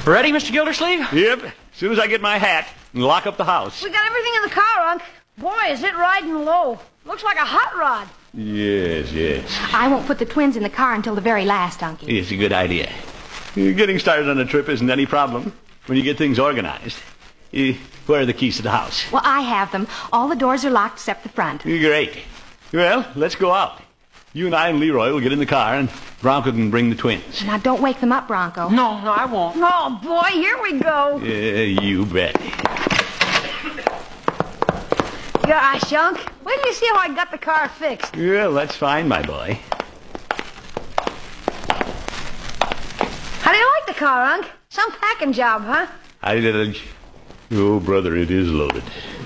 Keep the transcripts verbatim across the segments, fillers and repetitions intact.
Ready, Mister Gildersleeve? Yep. As soon as I get my hat and lock up the house. We got everything in the car, Unc. Boy, is it riding low. Looks like a hot rod. Yes, yes. I won't put the twins in the car until the very last, Unky. It's a good idea. Getting started on a trip isn't any problem when you get things organized. Eh, Where are the keys to the house? Well, I have them. All the doors are locked except the front. Great. Well, let's go out. You and I and Leroy will get in the car, and Bronco can bring the twins. Now, don't wake them up, Bronco. No, no, I won't. Oh, boy, here we go. Yeah, you bet. Gosh, Unc, wait till you see how I got the car fixed. Well, that's fine, my boy. How do you like the car, Unc? Some packing job, huh? I did a... Oh, brother, it is loaded.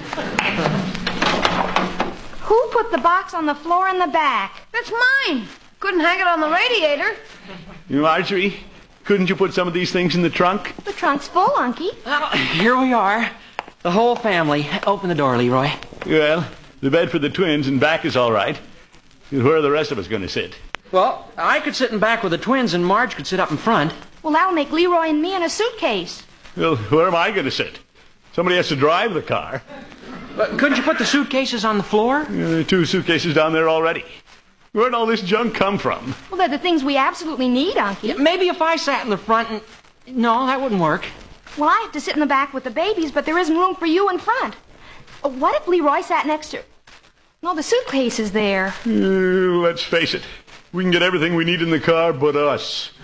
Who put the box on the floor in the back? That's mine. Couldn't hang it on the radiator. Marjorie, couldn't you put some of these things in the trunk? The trunk's full, Unky. Well, here we are. The whole family. Open the door, Leroy. Well, the bed for the twins and back is all right. Where are the rest of us going to sit? Well, I could sit in back with the twins, and Marge could sit up in front. Well, that'll make Leroy and me in a suitcase. Well, where am I going to sit? Somebody has to drive the car. But couldn't you put the suitcases on the floor? Uh, there are two suitcases down there already. Where'd all this junk come from? Well, they're the things we absolutely need, Unky. Maybe if I sat in the front and... No, that wouldn't work. Well, I have to sit in the back with the babies, but there isn't room for you in front. Uh, What if Leroy sat next to... No, the suitcase is there. Uh, let's face it. We can get everything we need in the car but us.